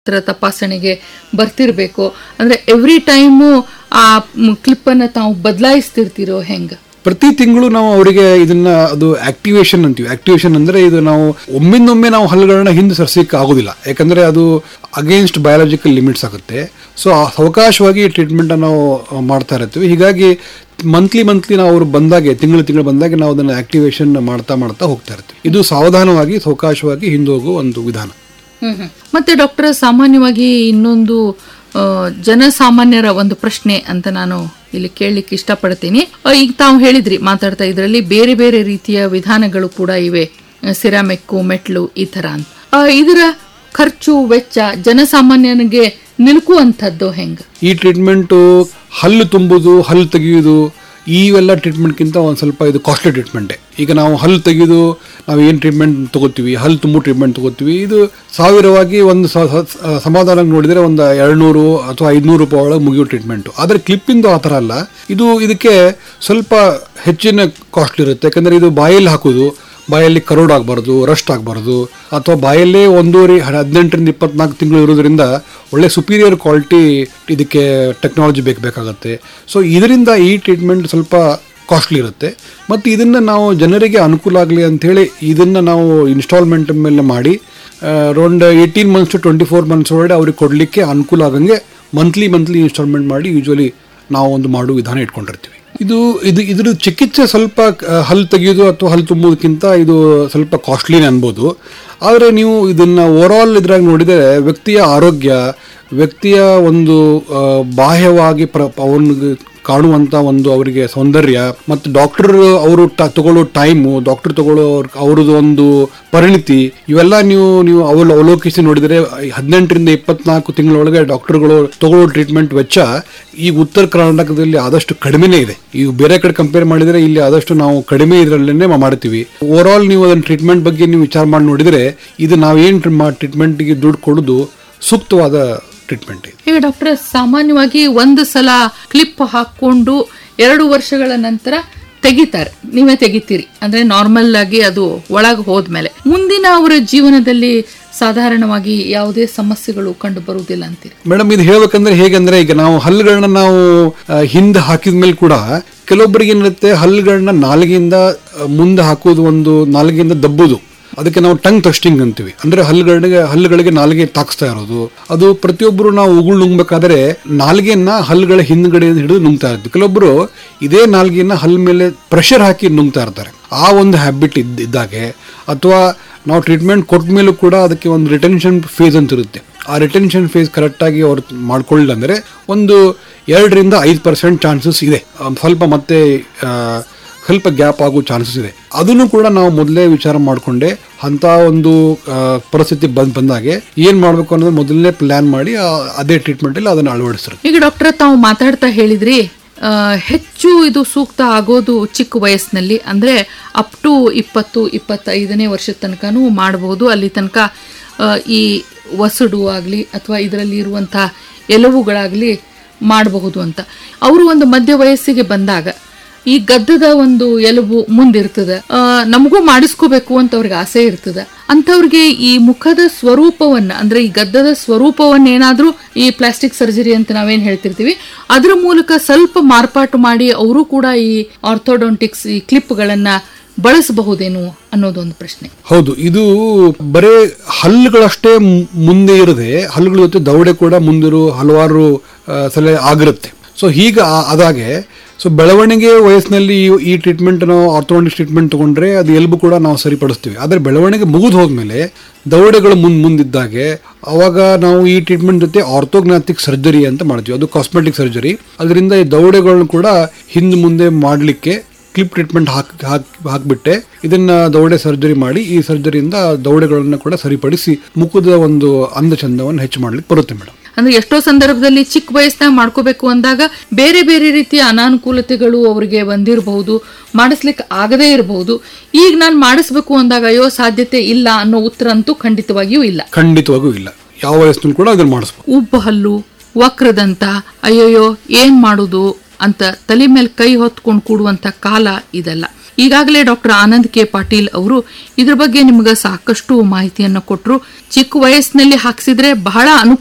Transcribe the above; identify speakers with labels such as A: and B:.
A: ತಪಾಸಣೆಗೆ ಬರ್ತಿರ್ಬೇಕು ಅಂದ್ರೆ every time ಆ ಕ್ಲಿಪ್ ಅನ್ನ ತಾವು ಬದಲಾಯಿಸ್ತಿರ್ತಿರೋ ಹೆಂಗ?
B: ಪ್ರತಿ ತಿಂಗಳು ನಾವು ಅವರಿಗೆ ಇದನ್ನ ಅದು ಆಕ್ಟಿವೇಶನ್ ಅಂತೀವಿ. ಆಕ್ಟಿವೇಶನ್ ಅಂದ್ರೆ ಇದು ನಾವು ಒಮ್ಮಿಂದೊಮ್ಮೆ ನಾವು ಹಲ್ಲುಗಳನ್ನ ಹಿಂದೆ ಸರಿಸಲಿಕ್ಕೆ ಆಗೋದಿಲ್ಲ, ಯಾಕಂದ್ರೆ ಅದು ಅಗೇನ್ಸ್ಟ್ ಬಯಾಲಜಿಕಲ್ ಲಿಮಿಟ್ಸ್ ಆಗುತ್ತೆ. ಸೊ ಅವಕಾಶವಾಗಿ ಟ್ರೀಟ್ಮೆಂಟ್ ನಾವು ಮಾಡ್ತಾ ಇರ್ತೀವಿ. ಹೀಗಾಗಿ ಮಂತ್ಲಿ ನಾವು ಅವರು ಬಂದಾಗೆ ತಿಂಗಳು ಬಂದಾಗೆ ನಾವು ಅದನ್ನ ಆಕ್ಟಿವೇಶನ್ ಮಾಡ್ತಾ ಹೋಗ್ತಾ ಇರ್ತೀವಿ. ಇದು ಸಾವಧಾನವಾಗಿ ಸಾವಕಾಶವಾಗಿ ಹಿಂದೋಗುವ ಒಂದು ವಿಧಾನ.
A: ಮತ್ತೆ ಡಾಕ್ಟರ್, ಸಾಮಾನ್ಯವಾಗಿ ಇನ್ನೊಂದು ಜನಸಾಮಾನ್ಯರ ಒಂದು ಪ್ರಶ್ನೆ ಅಂತ ನಾನು ಇಲ್ಲಿ ಕೇಳಲಿಕ್ಕೆ ಇಷ್ಟಪಡ್ತೀನಿ. ಈಗ ತಾವು ಹೇಳಿದ್ರಿ ಮಾತಾಡ್ತಾ ಇದರಲ್ಲಿ ಬೇರೆ ಬೇರೆ ರೀತಿಯ ವಿಧಾನಗಳು ಕೂಡ ಇವೆ, ಸಿರಾಮಿಕ್, ಮೆಟ್ಲು ಈ ತರ ಅಂತ. ಇದರ ಖರ್ಚು ವೆಚ್ಚ ಜನಸಾಮಾನ್ಯನಿಗೆ ನಿಲುಕುವಂಥದ್ದು ಹೆಂಗ?
B: ಈ ಟ್ರೀಟ್ಮೆಂಟ್ ಹಲ್ಲು ತುಂಬುದು, ಹಲ್ಲು ತೆಗೆಯುವುದು, ಇವೆಲ್ಲ ಟ್ರೀಟ್ಮೆಂಟ್ಗಿಂತ ಒಂದು ಸ್ವಲ್ಪ ಇದು ಕಾಸ್ಟ್ಲಿ ಟ್ರೀಟ್ಮೆಂಟೇ. ಈಗ ನಾವು ಹಲ್ಲು ತೆಗೆದು ನಾವು ಏನು ಟ್ರೀಟ್ಮೆಂಟ್ ತಗೋತೀವಿ, ಹಲ್ಲು ತುಂಬು ಟ್ರೀಟ್ಮೆಂಟ್ ತಗೋತೀವಿ, ಇದು ಸಾವಿರವಾಗಿ ಒಂದು ಸಮಾಧಾನ ನೋಡಿದರೆ ಒಂದು 200 ಅಥವಾ 500 ರೂಪಾಯಿ ಒಳಗೆ ಮುಗಿಯೋ ಟ್ರೀಟ್ಮೆಂಟು. ಆದರೆ ಕ್ಲಿಪ್ಪಿಂದು ಆ ಥರ ಅಲ್ಲ, ಇದಕ್ಕೆ ಸ್ವಲ್ಪ ಹೆಚ್ಚಿನ ಕಾಸ್ಟ್ಲಿ ಇರುತ್ತೆ. ಯಾಕಂದರೆ ಇದು ಬಾಯಲ್ಲಿ ಹಾಕೋದು, ಬಾಯಲ್ಲಿ ಕರೋಡ್ ಆಗಬಾರ್ದು, ರಸ್ಟ್ ಆಗಬಾರ್ದು, ಅಥವಾ ಬಾಯಲ್ಲೇ 18 ರಿಂದ 24 ತಿಂಗಳು ಇರೋದ್ರಿಂದ ಒಳ್ಳೆ ಸುಪೀರಿಯರ್ ಕ್ವಾಲಿಟಿ ಇದಕ್ಕೆ ಟೆಕ್ನಾಲಜಿ ಬೇಕಾಗುತ್ತೆ. ಸೊ ಇದರಿಂದ ಈ ಟ್ರೀಟ್ಮೆಂಟ್ ಸ್ವಲ್ಪ ಕಾಸ್ಟ್ಲಿ ಇರುತ್ತೆ. ಮತ್ತು ಇದನ್ನು ನಾವು ಜನರಿಗೆ ಅನುಕೂಲ ಆಗಲಿ ಅಂಥೇಳಿ ಇದನ್ನು ನಾವು ಇನ್ಸ್ಟಾಲ್ಮೆಂಟ್ ಮೇಲೆ ಮಾಡಿ ಅರೌಂಡ್ 18 ಮಂತ್ಸ್ to 24 ಮಂತ್ಸ್ ಒಳಗಡೆ ಅವ್ರಿಗೆ ಕೊಡಲಿಕ್ಕೆ ಅನುಕೂಲ ಆಗಂಗೆ ಮಂತ್ಲಿ ಇನ್ಸ್ಟಾಲ್ಮೆಂಟ್ ಮಾಡಿ ಯೂಶ್ವಲಿ ನಾವು ಒಂದು ಮಾಡುವ ವಿಧಾನ ಇಟ್ಕೊಂಡಿರ್ತೀವಿ. ಇದ್ರ ಚಿಕಿತ್ಸೆ ಸ್ವಲ್ಪ ಹಲ್ಲು ತೆಗೆಯೋದು ಅಥವಾ ಹಲ್ಲು ತುಂಬುವುದಕ್ಕಿಂತ ಇದು ಸ್ವಲ್ಪ ಕಾಸ್ಟ್ಲಿನೇ ಅನ್ಬೋದು. ಆದರೆ ನೀವು ಇದನ್ನು ಓವರಾಲ್ ಇದ್ರಾಗ ನೋಡಿದರೆ ವ್ಯಕ್ತಿಯ ಆರೋಗ್ಯ, ವ್ಯಕ್ತಿಯ ಒಂದು ಬಾಹ್ಯವಾಗಿ ಅವನಿಗೆ ಕಾಣುವಂಥ ಒಂದು ಅವರಿಗೆ ಸೌಂದರ್ಯ, ಮತ್ತು ಡಾಕ್ಟರ್ ಅವರು ತಗೊಳ್ಳೋ ಟೈಮು, ಡಾಕ್ಟರ್ ತಗೊಳ್ಳೋ ಅವ್ರದ್ದು ಒಂದು ಪರಿಣಿತಿ, ಇವೆಲ್ಲ ನೀವು ಅವಲೋಕಿಸಿ ನೋಡಿದರೆ 18 ರಿಂದ 24 ತಿಂಗಳೊಳಗೆ ಡಾಕ್ಟರ್ಗಳು ತಗೊಳ್ಳೋ ಟ್ರೀಟ್ಮೆಂಟ್ ವೆಚ್ಚ ಈಗ ಉತ್ತರ ಕರ್ನಾಟಕದಲ್ಲಿ ಆದಷ್ಟು ಕಡಿಮೆನೇ ಇದೆ. ಈಗ ಬೇರೆ ಕಡೆ ಕಂಪೇರ್ ಮಾಡಿದರೆ ಇಲ್ಲಿ ಆದಷ್ಟು ನಾವು ಕಡಿಮೆ ಇದರಲ್ಲೇ ಮಾಡ್ತೀವಿ. ಓವರ್ ಆಲ್ ನೀವು ಅದನ್ನ ಟ್ರೀಟ್ಮೆಂಟ್ ಬಗ್ಗೆ ನೀವು ವಿಚಾರ ಮಾಡಿ ನೋಡಿದರೆ ಇದು ನಾವೇನು ಟ್ರೀಟ್ಮೆಂಟ್ಗೆ ದುಡ್ಡು ಕೊಡೋದು ಸೂಕ್ತವಾದ ಟ್ರೀಟ್ಮೆಂಟ್.
A: ಈಗ ಡಾಕ್ಟರ್, ಸಾಮಾನ್ಯವಾಗಿ ಒಂದು ಸಲ ಕ್ಲಿಪ್ ಹಾಕೊಂಡು 2 ವರ್ಷಗಳ ನಂತರ ತೆಗಿತಾರೆ, ನೀವೇ ತೆಗಿತೀರಿ ಅಂದ್ರೆ ನಾರ್ಮಲ್ ಆಗಿ ಅದು ಒಳಗೆ ಹೋದ್ಮೇಲೆ ಮುಂದಿನ ಅವರ ಜೀವನದಲ್ಲಿ ಸಾಧಾರಣವಾಗಿ ಯಾವುದೇ ಸಮಸ್ಯೆಗಳು ಕಂಡು ಬರುವುದಿಲ್ಲ ಅಂತೀರಿ?
B: ಮೇಡಮ್, ಇದು ಹೇಳ್ಬೇಕಂದ್ರೆ ಹೇಗಂದ್ರೆ ಈಗ ನಾವು ಹಲ್ಲುಗಳನ್ನ ನಾವು ಹಿಂದೆ ಹಾಕಿದ್ಮೇಲೆ ಕೂಡ ಕೆಲವೊಬ್ಬರಿಗೆ ಏನಿರುತ್ತೆ, ಹಲ್ಲುಗಳನ್ನ ನಾಲಿಗೆಯಿಂದ ಮುಂದೆ ಹಾಕೋದು, ಒಂದು ನಾಲಿಗೆಯಿಂದ ದಬ್ಬುದು, ಅದಕ್ಕೆ ನಾವು ಟಂಗ್ ಥ್ರಸ್ಟಿಂಗ್ ಅಂತೀವಿ. ಅಂದ್ರೆ ಹಲ್ಲುಗಳಿಗೆ ನಾಲಿಗೆ ತಾಕಿಸ್ತಾ ಇರೋದು. ಅದು ಪ್ರತಿಯೊಬ್ಬರು ನಾವು ಉಗುಳು ನುಂಗ್ಬೇಕಾದ್ರೆ ನಾಲಿಗೆಯನ್ನ ಹಲ್ಲುಗಳ ಹಿಂದ್ಗಡೆ ಹಿಡಿದು ನುಂಗ್ತಾ ಇರ್ತೀವಿ. ಕೆಲವೊಬ್ಬರು ಇದೇ ನಾಲಿಗೆಯನ್ನ ಹಲ್ಲು ಮೇಲೆ ಪ್ರೆಷರ್ ಹಾಕಿ ನುಂಗ್ತಾ ಇರ್ತಾರೆ. ಆ ಒಂದು ಹ್ಯಾಬಿಟ್ ಇದ್ದಾಗೆ, ಅಥವಾ ನಾವು ಟ್ರೀಟ್ಮೆಂಟ್ ಕೊಟ್ಟ ಮೇಲೂ ಕೂಡ ಅದಕ್ಕೆ ಒಂದು ರಿಟೆನ್ಷನ್ ಫೇಸ್ ಅಂತ ಇರುತ್ತೆ. ಆ ರಿಟೆನ್ಷನ್ ಫೇಸ್ ಕರೆಕ್ಟಾಗಿ ಅವ್ರು ಮಾಡ್ಕೊಳ್ಳಿಲ್ಲ ಅಂದರೆ ಒಂದು 2 ರಿಂದ 5% ಚಾನ್ಸಸ್ ಇದೆ, ಸ್ವಲ್ಪ ಗ್ಯಾಪ್ ಆಗೋ ಚಾನ್ಸಸ್ ಇದೆ. ಅದನ್ನು ಕೂಡ ನಾವು ಮೊದಲೇ ವಿಚಾರ ಮಾಡಿಕೊಂಡೆ ಅಂತ ಒಂದು ಪರಿಸ್ಥಿತಿ ಬಂದಾಗೆ ಏನ್ ಮಾಡ್ಬೇಕು ಅನ್ನೋದು ಮೊದಲನೇ ಪ್ಲಾನ್ ಮಾಡಿ ಅದೇ ಟ್ರೀಟ್ಮೆಂಟ್ ಅಲ್ಲಿ ಅದನ್ನು ಅಳವಡಿಸ್ತಾರೆ.
A: ಈಗ ಡಾಕ್ಟರ್, ತಾವು ಮಾತಾಡ್ತಾ ಹೇಳಿದ್ರಿ ಹೆಚ್ಚು ಇದು ಸೂಕ್ತ ಆಗೋದು ಚಿಕ್ಕ ವಯಸ್ಸಿನಲ್ಲಿ, ಅಂದ್ರೆ ಅಪ್ ಟು 20-25ನೇ ವರ್ಷದ ತನಕನೂ ಮಾಡಬಹುದು. ಅಲ್ಲಿ ತನಕ ಈ ವಸಡು ಆಗ್ಲಿ ಅಥವಾ ಇದರಲ್ಲಿ ಇರುವಂತಹ ಎಲುಬುಗಳಾಗ್ಲಿ ಮಾಡಬಹುದು ಅಂತ. ಅವರು ಒಂದು ಮಧ್ಯ ವಯಸ್ಸಿಗೆ ಬಂದಾಗ ಈ ಗದ್ದದ ಒಂದು ಎಲುಬು ಮುಂದಿರ್ತದೆ, ನಮಗೂ ಮಾಡಿಸ್ಕೋಬೇಕು ಅಂತ ಅವ್ರಿಗೆ ಆಸೆ ಇರ್ತದೆ. ಅಂಥವ್ರಿಗೆ ಈ ಮುಖದ ಸ್ವರೂಪವನ್ನ, ಅಂದ್ರೆ ಈ ಗದ್ದದ ಸ್ವರೂಪವನ್ನ ಏನಾದ್ರೂ ಈ ಪ್ಲಾಸ್ಟಿಕ್ ಸರ್ಜರಿ ಅಂತ ನಾವೇನ್ ಹೇಳ್ತಿರ್ತೀವಿ ಅದ್ರ ಮೂಲಕ ಸ್ವಲ್ಪ ಮಾರ್ಪಾಟು ಮಾಡಿ ಅವರು ಕೂಡ ಈ ಆರ್ಥೋಡಾಂಟಿಕ್ಸ್, ಈ ಕ್ಲಿಪ್ಗಳನ್ನ ಬಳಸಬಹುದೇನು ಅನ್ನೋದೊಂದು ಪ್ರಶ್ನೆ.
B: ಹೌದು, ಇದು ಬರೇ ಹಲ್ಲುಗಳಷ್ಟೇ ಮುಂದೆ ಇರದೆ ಹಲ್ಲುಗಳ ಜೊತೆ ದವಡೆ ಕೂಡ ಮುಂದಿರೋ ಹಲವಾರು ಸಲ ಆಗಿರುತ್ತೆ. ಸೊ ಹೀಗೆ ಅದಾಗೆ ಬೆಳವಣಿಗೆ ವಯಸ್ಸಿನಲ್ಲಿ ಈ ಟ್ರೀಟ್ಮೆಂಟ್ ನಾವು ಆರ್ಥೋಡಾಂಟಿಕ್ಸ್ ಟ್ರೀಟ್ಮೆಂಟ್ ತಗೊಂಡ್ರೆ ಅದು ಎಲುಬು ಕೂಡ ನಾವು ಸರಿಪಡಿಸ್ತೀವಿ. ಆದರೆ ಬೆಳವಣಿಗೆ ಮುಗಿದು ಹೋದ್ಮೇಲೆ ದವಡೆಗಳು ಮುಂದಿದ್ದಾಗೆ ಅವಾಗ ನಾವು ಈ ಟ್ರೀಟ್ಮೆಂಟ್ ಜೊತೆ ಆರ್ಥೋಗ್ನಾಟಿಕ್ ಸರ್ಜರಿ ಅಂತ ಮಾಡ್ತೀವಿ. ಅದು ಕಾಸ್ಮೆಟಿಕ್ ಸರ್ಜರಿ. ಅದರಿಂದ ಈ ದವಡೆಗಳನ್ನ ಕೂಡ ಹಿಂದೆ ಮುಂದೆ ಮಾಡಲಿಕ್ಕೆ ಕ್ಲಿಪ್ ಟ್ರೀಟ್ಮೆಂಟ್ ಹಾಕ್ಬಿಟ್ಟೆ ಇದನ್ನ ದವಡೆ ಸರ್ಜರಿ ಮಾಡಿ, ಈ ಸರ್ಜರಿಯಿಂದ ದವಡೆಗಳನ್ನ ಕೂಡ ಸರಿಪಡಿಸಿ ಮುಖದ ಒಂದು ಅಂದ ಚಂದವನ್ನು ಹೆಚ್ಚು ಮಾಡ್ಲಿಕ್ಕೆ ಬರುತ್ತೆ ಮೇಡಮ್.
A: ಅಂದ್ರೆ ಎಷ್ಟೋ ಸಂದರ್ಭದಲ್ಲಿ ಚಿಕ್ಕ ವಯಸ್ಸಿನಾಗ ಮಾಡ್ಕೋಬೇಕು ಅಂದಾಗ ಬೇರೆ ಬೇರೆ ರೀತಿಯ ಅನಾನುಕೂಲತೆಗಳು ಅವರಿಗೆ ಬಂದಿರಬಹುದು, ಮಾಡಿಸ್ಲಿಕ್ಕೆ ಆಗದೇ ಇರಬಹುದು. ಈಗ ನಾನು ಮಾಡಿಸ್ಬೇಕು ಅಂದಾಗ ಅಯ್ಯೋ ಸಾಧ್ಯತೆ ಇಲ್ಲ ಅನ್ನೋ ಉತ್ತರ ಅಂತೂ ಖಂಡಿತವಾಗಿಯೂ ಇಲ್ಲ.
B: ಯಾವ ವಯಸ್ಸಿನಲ್ಲೂ ಕೂಡ ಅದನ್ನ ಮಾಡಿಸ್ಬೇಕು.
A: ಉಬ್ಬು ಹಲ್ಲು, ವಕ್ರದಂತ, ಅಯ್ಯೋಯ್ಯೋ ಏನ್ ಮಾಡುದು ಅಂತ ತಲೆ ಮೇಲೆ ಕೈ ಹೊತ್ಕೊಂಡು ಕೂಡುವಂತ ಕಾಲ ಇದೆಲ್ಲ. ಈಗಾಗಲೇ ಡಾಕ್ಟರ್ ಆನಂದ್ ಕೆ ಪಾಟೀಲ್ ಅವರು ಇದ್ರ ಬಗ್ಗೆ ನಿಮ್ಗೆ ಸಾಕಷ್ಟು ಮಾಹಿತಿಯನ್ನು ಕೊಟ್ಟರು. ಚಿಕ್ಕ ವಯಸ್ಸಿನಲ್ಲಿ ಹಾಕ್ಸಿದ್ರೆ ಬಹಳ